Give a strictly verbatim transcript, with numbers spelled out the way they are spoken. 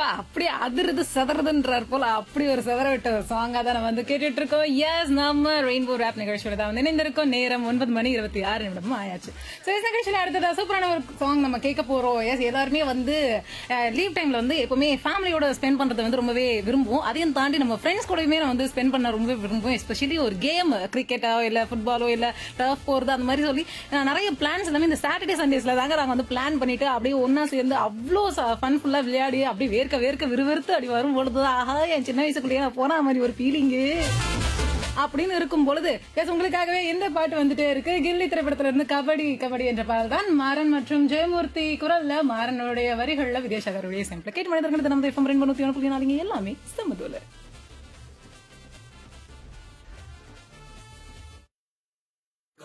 அப்படியே அதிர்றது செதறதுன்றார் போல அப்படி ஒரு செதற விட்ட சாங்கா தான் நம்ம வந்து கேட்டுட்டு இருக்கோம். எஸ், நம்ம ரெயின்போ ரேப் நிகழ்ச்சியோட தான் வந்து இணைந்திருக்கோம். நேரம் ஒன்பது மணி இருபத்தி ஆறு நிமிடமும் ஆயாச்சு. ஸோ இந்த நிகழ்ச்சியில அடுத்ததா சூப்பரான ஒரு சாங் நம்ம கேட்க போறோம். எஸ், எல்லாருமே வந்து லீவ் டைம்ல வந்து எப்பவுமே ஃபேமிலியோட ஸ்பெண்ட் பண்றது வந்து ரொம்பவே விரும்புவோம். அதையும் தாண்டி நம்ம ஃப்ரெண்ட்ஸ் கூடயுமே நான் வந்து ஸ்பெண்ட் பண்ண ரொம்ப விரும்புவோம். எஸ்பெஷலி ஒரு கேம், கிரிக்கெட்டோ இல்ல ஃபுட்பாலோ இல்ல டர்ஃப் போறது அந்த மாதிரி சொல்லி நிறைய பிளான்ஸ் எல்லாமே இந்த சாட்டர்டே சண்டேஸ்ல தாங்க நாங்க வந்து பிளான் பண்ணிட்டு அப்படியே ஒன்னா சேர்ந்து அவ்வளோ ஃபன் ஃபுல்லா விளையாடி அப்படியே வேர்க்க வேர்க்க விறுவிறுத்து அப்படி வரும் பொழுது ஆஹா என் சின்ன வயசுக்குள்ளேயே நான் போன மாதிரி ஒரு ஃபீலிங்கு அப்படின்னு இருக்கும் பொழுது எஸ் உங்களுக்காகவே இந்த பாட்டு வந்துட்டே இருக்கு. கில்லி திரைப்படத்துல இருந்து கபடி கபடி என்ற பாடல் தான் மாறன் மற்றும் ஜெயமூர்த்தி குரல்ல, மாறனுடைய வரிகள்ல வித்யாசாகருடைய செம்பிள் கேட்டு மனிதர்கள் நம்ம எஃப்எம் ரெண்டு நூத்தி ஒன்று புள்ளி நாலு எல்லாமே சமதுல.